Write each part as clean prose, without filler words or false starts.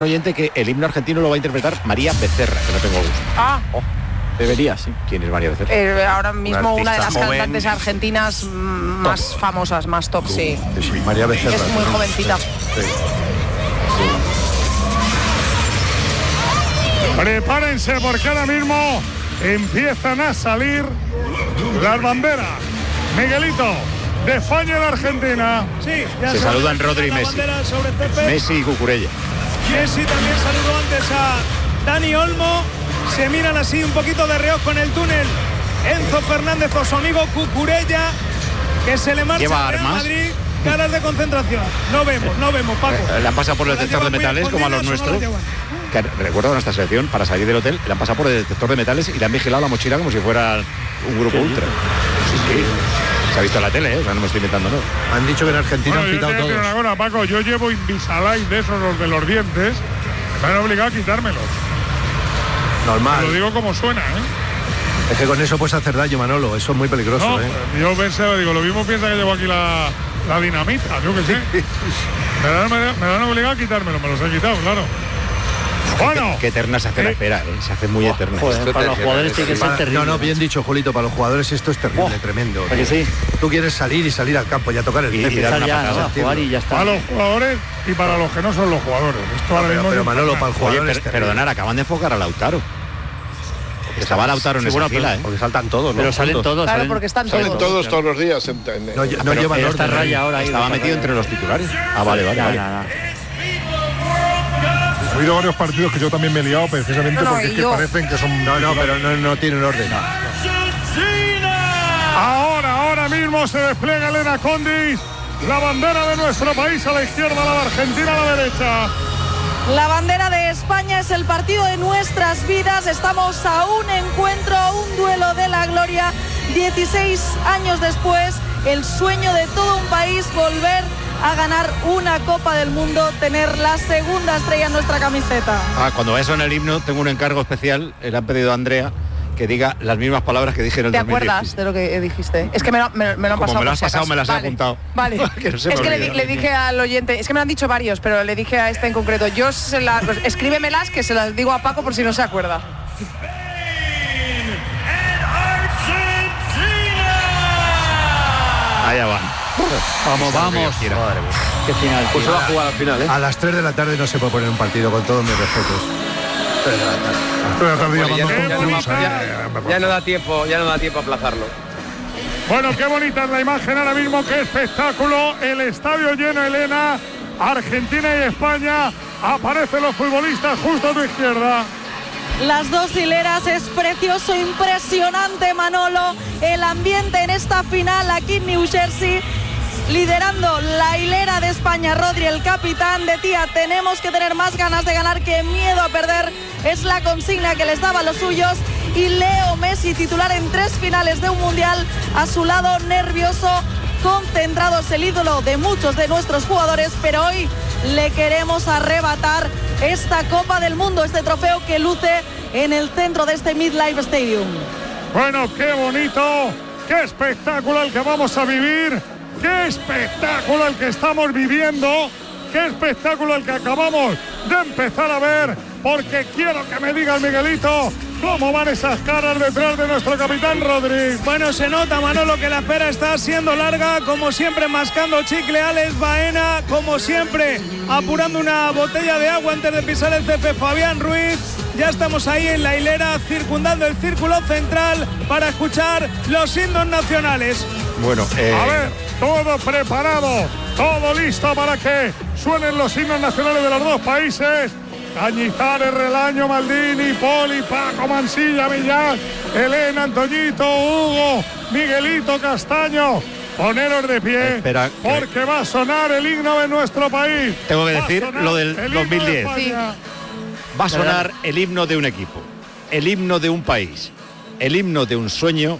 oyente que el himno argentino lo va a interpretar María Becerra, que no tengo gusto. Debería, sí. ¿Quién es María Becerra? Ahora mismo una de las cantantes argentinas más famosas, más top, sí. María Becerra. Es muy jovencita. Prepárense porque ahora mismo empiezan a salir las banderas. Miguelito, de España y de Argentina. Sí, se saludan Rodri y Messi. Messi y Cucurella. Messi también saludó antes a Dani Olmo. Se miran así un poquito de reojo en el túnel Enzo Fernández o su amigo Cucurella, que se le marcha al Real Madrid. Caras de concentración. No vemos, Paco. Le han pasado por el detector de metales como a los nuestros. Que recuerdo nuestra selección, para salir del hotel, le han pasado por el detector de metales y le han vigilado la mochila como si fuera un grupo ultra. Sí. Se ha visto en la tele, o sea, no me estoy inventando, ¿no? Han dicho que en Argentina han pitado todos. Una cosa, Paco, yo llevo Invisalign de esos, los de los dientes, me han obligado a quitármelos. Normal. Lo digo como suena, ¿eh? Es que con eso puedes hacer daño, Manolo, eso es muy peligroso, no, yo pensé, digo, lo mismo piensa que llevo aquí la dinamita, yo que sé. me han obligado a quitármelo, me los he quitado, claro. Bueno, qué eterna se hace la espera, se hace muy eterna. Joder, para los jugadores tiene que ser terrible. No, bien dicho, Julito, para los jugadores esto es terrible, tremendo. ¿Para que sí? Tú quieres salir a campo y a tocar el césped y dar una patada, jugar y ya está. Para los jugadores y para los que no son los jugadores. Esto ahora mismo pero Manolo, para el jugador. Oye, perdonar, acaban de enfocar a Lautaro. Estaba Lautaro en esa fila, porque saltan todos, ¿no? Pero salen todos. Claro, porque están todos los días. No llevan esta raya ahora. Estaba metido entre los titulares. Vale. Ha habido varios partidos que yo también me he liado precisamente porque es que parecen que son... pero no tienen orden. Ahora mismo se despliega Elena Condis, la bandera de nuestro país a la izquierda, la de Argentina a la derecha. La bandera de España es el partido de nuestras vidas. Estamos a un encuentro, a un duelo de la gloria. 16 años después, el sueño de todo un país, volver a ganar una Copa del Mundo, tener la segunda estrella en nuestra camiseta. Cuando vaya a sonar el himno, tengo un encargo especial. Le han pedido a Andrea que diga las mismas palabras que dije en el 2010. ¿Te acuerdas de lo que dijiste? Es que me lo han pasado. Como me lo has pasado, me las he apuntado. Vale. Es que le dije al oyente, es que me lo han dicho varios, pero le dije a este en concreto, pues, escríbemelas que se las digo a Paco por si no se acuerda. Allá van. Vamos. Qué final. Pues se va a jugar al final, ¿eh? A las 3 de la tarde no se puede poner un partido, con todos mis respetos. Ya no da tiempo a aplazarlo. Bueno, qué bonita es la imagen ahora mismo, qué espectáculo. El estadio lleno, Elena. Argentina y España. Aparecen los futbolistas justo a tu izquierda. Las dos hileras, es precioso, impresionante, Manolo. El ambiente en esta final aquí en New Jersey. Liderando la hilera de España, Rodri, el capitán, de tía, tenemos que tener más ganas de ganar que miedo a perder. Es la consigna que les daba a los suyos. Y Leo Messi, titular en 3 finales de un mundial, a su lado, nervioso, concentrado, es el ídolo de muchos de nuestros jugadores, pero hoy le queremos arrebatar esta Copa del Mundo, este trofeo que luce en el centro de este MetLife Stadium. Bueno, qué bonito, qué espectáculo el que vamos a vivir. ¡Qué espectáculo el que estamos viviendo! ¡Qué espectáculo el que acabamos de empezar a ver! Porque quiero que me diga el Miguelito cómo van esas caras detrás de nuestro capitán Rodri. Bueno, se nota, Manolo, que la espera está siendo larga. Como siempre, mascando chicle Alex Baena. Como siempre, apurando una botella de agua antes de pisar el césped Fabián Ruiz. Ya estamos ahí en la hilera, circundando el círculo central para escuchar los himnos nacionales. Bueno, a ver, todo preparado, todo listo para que suenen los himnos nacionales de los dos países. Cañizares, Relaño, Maldini, Poli, Paco, Mansilla, Millán, Elena, Antoñito, Hugo, Miguelito, Castaño. Poneros de pie, espera, porque va a sonar el himno de nuestro país. Tengo que decir lo del 2010. Sí. Va a sonar el himno de un equipo, el himno de un país, el himno de un sueño,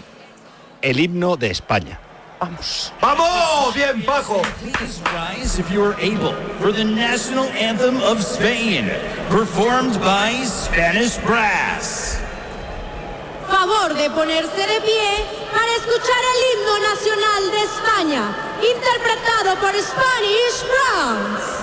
el himno de España. Vamos. ¡Vamos! ¡Bien, Paco! Please rise if you are able for the national anthem of Spain, performed by Spanish Brass. Favor de ponerse de pie para escuchar el himno nacional de España, interpretado por Spanish Brass.